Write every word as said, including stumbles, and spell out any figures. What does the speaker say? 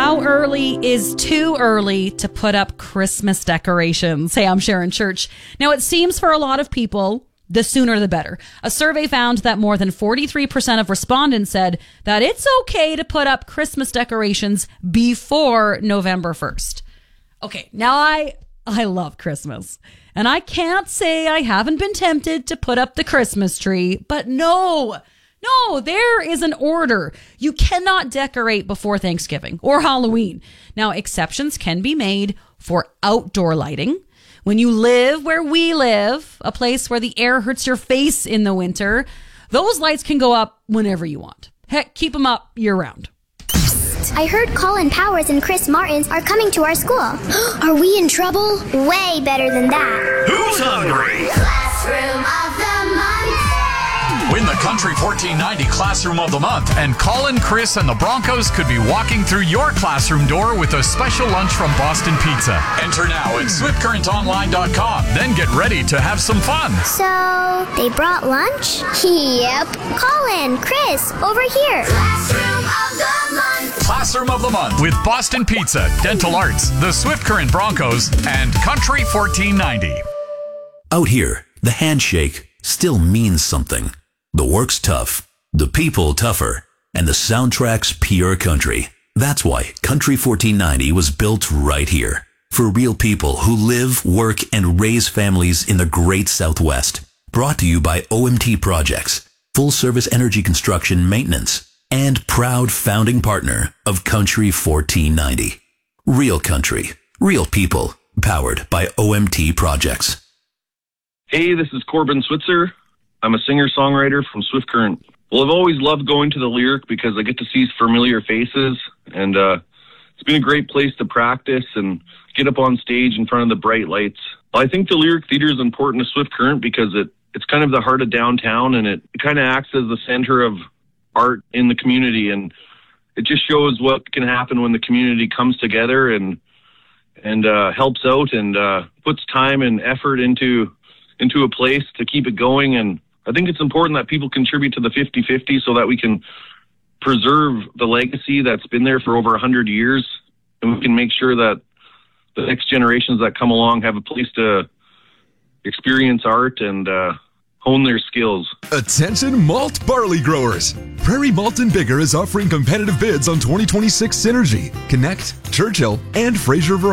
How early is too early to put up Christmas decorations? Hey, I'm Sharon Church. Now, it seems for a lot of people, the sooner the better. A survey found that more than forty-three percent of respondents said that it's okay to put up Christmas decorations before November first. Okay, now I I love Christmas, and I can't say I haven't been tempted to put up the Christmas tree, but no, no, there is an order. You cannot decorate before Thanksgiving or Halloween. Now, exceptions can be made for outdoor lighting. When you live where we live, a place where the air hurts your face in the winter, those lights can go up whenever you want. Heck, keep them up year round. I heard Colin Powers and Chris Martins are coming to our school. Are we in trouble? Way better than that. Who's hungry? Classroom of the Month. Win the Country fourteen ninety Classroom of the Month, and Colin, Chris, and the Broncos could be walking through your classroom door with a special lunch from Boston Pizza. Enter now at swift current online dot com. Then get ready to have some fun. So, they brought lunch? Yep. Colin, Chris, over here. Classroom of the Month. Classroom of the Month with Boston Pizza, Dental Arts, the Swift Current Broncos, and Country fourteen ninety. Out here, the handshake still means something. The work's tough, the people tougher, and the soundtrack's pure country. That's why Country fourteen ninety was built right here. For real people who live, work, and raise families in the great Southwest. Brought to you by O M T Projects, full service energy construction maintenance, and proud founding partner of Country fourteen ninety. Real country, real people, powered by O M T Projects. Hey, this is Corbin Switzer. I'm a singer-songwriter from Swift Current. Well, I've always loved going to the Lyric because I get to see familiar faces, and uh, it's been a great place to practice and get up on stage in front of the bright lights. Well, I think the Lyric Theater is important to Swift Current because it, it's kind of the heart of downtown, and it, it kind of acts as the center of art in the community, and it just shows what can happen when the community comes together and and uh, helps out and uh, puts time and effort into into a place to keep it going. And I think it's important that people contribute to the fifty-fifty so that we can preserve the legacy that's been there for over one hundred years, and we can make sure that the next generations that come along have a place to experience art and uh, hone their skills. Attention malt barley growers. Prairie Malt and Bigger is offering competitive bids on twenty twenty-six Synergy, Connect, Churchill, and Fraser Variety.